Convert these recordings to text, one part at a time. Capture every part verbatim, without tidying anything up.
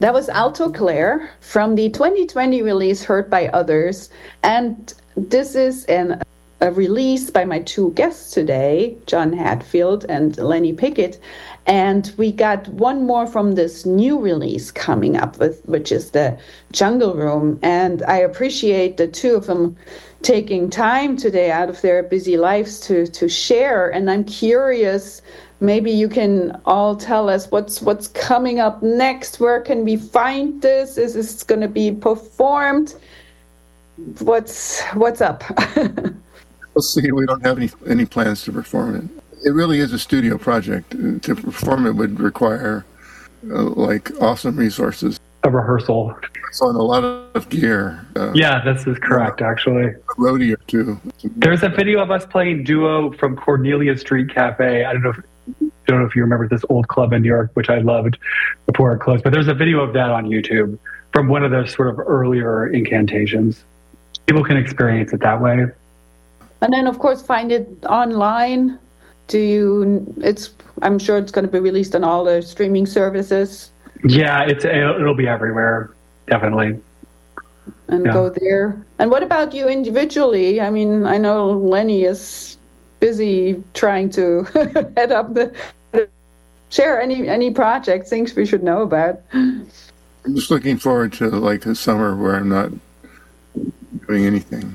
That was Alto Claire from the twenty twenty release Heard by Others. And this is an, a release by my two guests today, John Hatfield and Lenny Pickett. And we got one more from this new release coming up, with, which is the Jungle Room. And I appreciate the two of them taking time today out of their busy lives to, to share. And I'm curious, maybe you can all tell us what's what's coming up next. Where can we find this? Is this going to be performed? What's what's up? We'll see. We don't have any any plans to perform it. It really is a studio project. To perform it would require uh, like awesome resources. A rehearsal. So on a lot of gear. Uh, yeah, this is correct, uh, actually. A roadie or two. There's a video of us playing duo from Cornelia Street Cafe. I don't know if I don't know if you remember this old club in New York, which I loved before it closed. But there's a video of that on YouTube from one of those sort of earlier incantations. People can experience it that way. And then, of course, find it online. Do you? It's. I'm sure it's going to be released on all the streaming services. Yeah, it's. It'll be everywhere, definitely. And yeah. Go there. And what about you individually? I mean, I know Lenny is busy trying to head up the. Share any any projects, things we should know about. I'm just looking forward to like a summer where I'm not doing anything.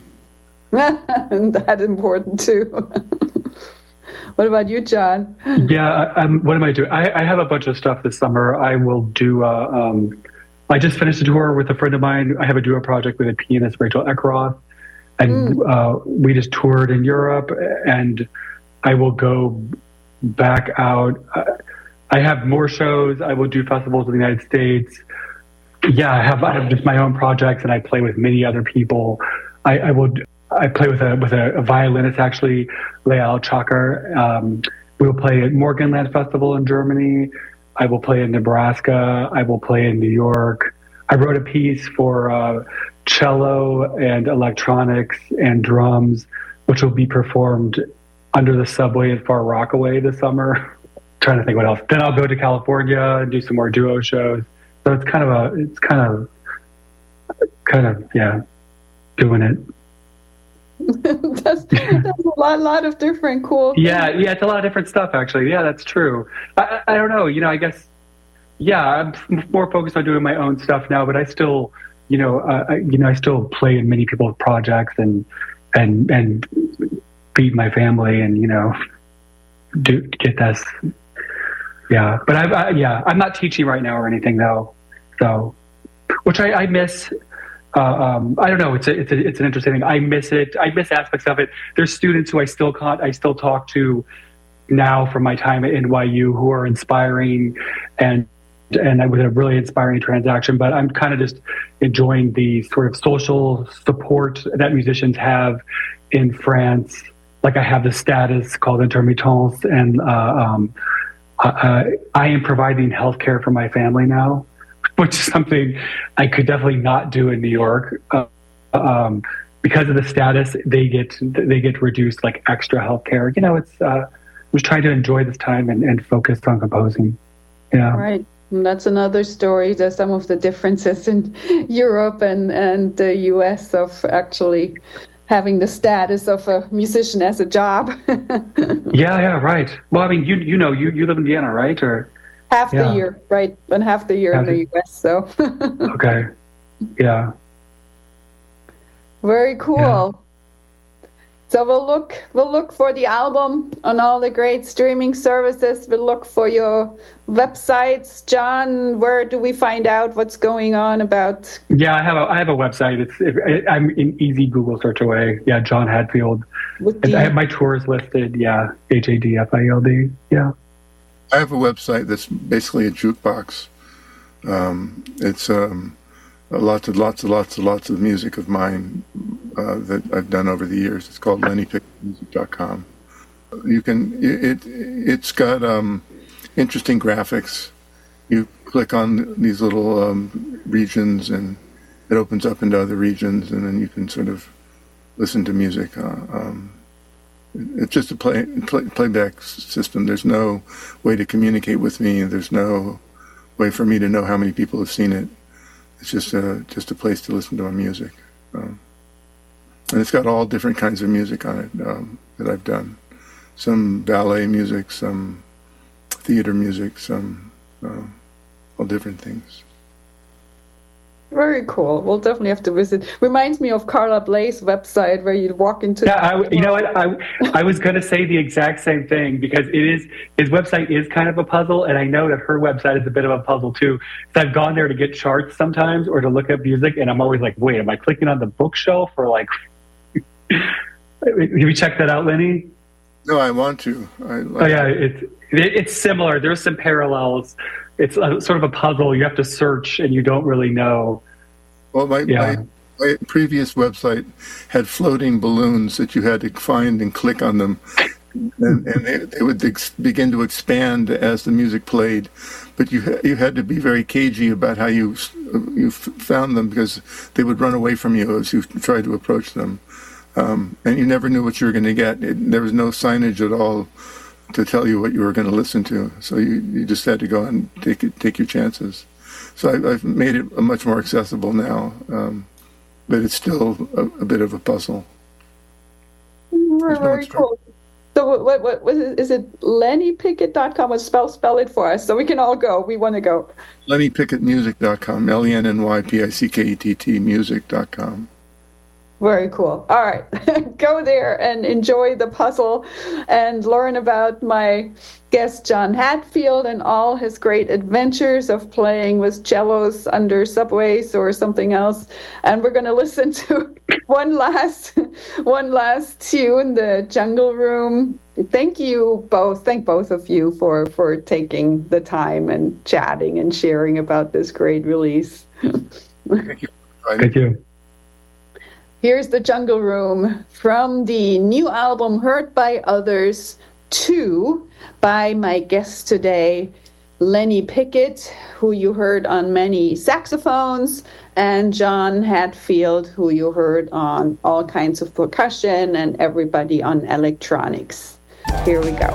And that's important too. What about you, John? Yeah, I, I'm, what am I doing? I, I have a bunch of stuff this summer. I will do. Uh, um, I just finished a tour with a friend of mine. I have a duo project with a pianist, Rachel Eckroth, and mm. uh, we just toured in Europe. And I will go back out. I have more shows. I will do festivals in the United States. Yeah, I have. I have just my own projects, and I play with many other people. I, I will. I play with a with a, a violinist, actually, Leal Chakar. Um, we will play at Morganland Festival in Germany. I will play in Nebraska. I will play in New York. I wrote a piece for uh, cello and electronics and drums, which will be performed under the subway in Far Rockaway this summer. Trying to think what else. Then I'll go to California and do some more duo shows. So it's kind of a, it's kind of, kind of, yeah, doing it. that's, that's a lot, lot of different cool things. Yeah, yeah, it's a lot of different stuff, actually. Yeah, that's true. I, I don't know, you know, I guess, yeah, I'm more focused on doing my own stuff now, but I still, you know, uh, I, you know, I still play in many people's projects and, and, and feed my family and, you know, do get this. Yeah, but I, I, yeah, I'm not teaching right now or anything though. So, which I, I miss. Uh, um, I don't know. It's a, it's a, it's an interesting thing. I miss it. I miss aspects of it. There's students who I still caught, I still talk to now from my time at N Y U who are inspiring and, and with a really inspiring transaction, but I'm kind of just enjoying the sort of social support that musicians have in France. Like I have the status called intermittence, and, uh, um, uh, I am providing healthcare for my family now, which is something I could definitely not do in New York. Uh, um, because of the status, they get they get reduced like extra health care. You know, it's uh, I'm just trying to enjoy this time and, and focus on composing. Yeah, right. And that's another story. There's some of the differences in Europe and and the U S of actually having the status of a musician as a job. yeah, yeah, right. Well, I mean, you you know, you, you live in Vienna, right? Or half yeah. the year, right? And half the year half in the U S. So okay, yeah, very cool. Yeah. So we'll look we'll look for the album on all the great streaming services. We'll look for your websites, John. Where do we find out what's going on about? Yeah, I have a I have a website. It's it, I'm in easy Google search away. Yeah, John Hadfield. The... I have my tours listed. Yeah, H A D F I L D. Yeah. I have a website that's basically a jukebox. Um, it's um, lots and lots and lots and lots of music of mine uh, that I've done over the years. It's called lenny pickett music dot com. You can it it's got um, interesting graphics. You click on these little um, regions, and it opens up into other regions, and then you can sort of listen to music. Uh, um, It's just a play, play playback system. There's no way to communicate with me. There's no way for me to know how many people have seen it. It's just a just a place to listen to my music, um, and it's got all different kinds of music on it um, that I've done. Some ballet music, some theater music, some uh, all different things. Very cool. We'll definitely have to visit. Reminds me of Carla Bley's website where you'd walk into. Yeah, I, you know what? I I was going to say the exact same thing because it is his website is kind of a puzzle, and I know that her website is a bit of a puzzle too. So I've gone there to get charts sometimes or to look up music, and I'm always like, wait, am I clicking on the bookshelf or like? Have you checked that out, Lenny? No, I want to. I like oh yeah, it's it, it's similar. There's some parallels. It's a, sort of a puzzle. You have to search, and you don't really know. Well, my, yeah. my, my previous website had floating balloons that you had to find and click on them, and, and they, they would ex- begin to expand as the music played. But you ha- you had to be very cagey about how you you f- found them because they would run away from you as you tried to approach them, um, and you never knew what you were going to get. It, there was no signage at all to tell you what you were going to listen to. So you, you just had to go and take it, take your chances. So I, I've made it much more accessible now, um, but it's still a, a bit of a puzzle. Very, very cool. So what, what, what, what is, is it lenny pickett dot com? Spell, spell it for us so we can all go. We want to go. lenny pickett music dot com, L E N N Y P I C K E T T music dot com. Very cool. All right. Go there and enjoy the puzzle and learn about my guest, John Hatfield, and all his great adventures of playing with cellos under subways or something else. And we're going to listen to one last, one last tune, The Jungle Room. Thank you both. Thank both of you for, for taking the time and chatting and sharing about this great release. Thank you. Thank you. Here's The Jungle Room from the new album Heard by Others two by my guest today, Lenny Pickett, who you heard on many saxophones, and John Hatfield, who you heard on all kinds of percussion, and everybody on electronics. Here we go.